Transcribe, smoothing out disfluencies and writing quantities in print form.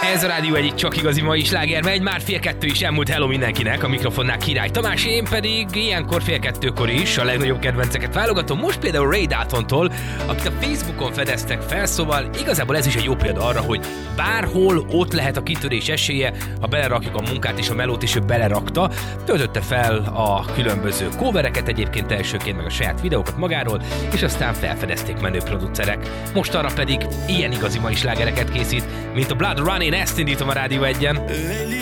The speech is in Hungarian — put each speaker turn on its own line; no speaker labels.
Ez a Rádió egyik csak igazi mai sláger megy, már 1:30 is elmúlt. Hello mindenkinek, a mikrofonnál Király Tamás, én pedig ilyenkor 1:30-kor is a legnagyobb kedvenceket válogatom. Most például Ray Daltontól, akit a Facebookon fedeztek fel, szóval igazából ez is egy jó példa arra, hogy bárhol ott lehet a kitörés esélye, ha belerakjuk a munkát és a melót, és ő belerakta, töltötte fel a különböző covereket, egyébként elsőként meg a saját videókat magáról, és aztán felfedezték menő producerek. Most arra pedig ilyen igazi mai slágereket készít, mint a Blood Running. Ezt indítom a Rádió 1-en.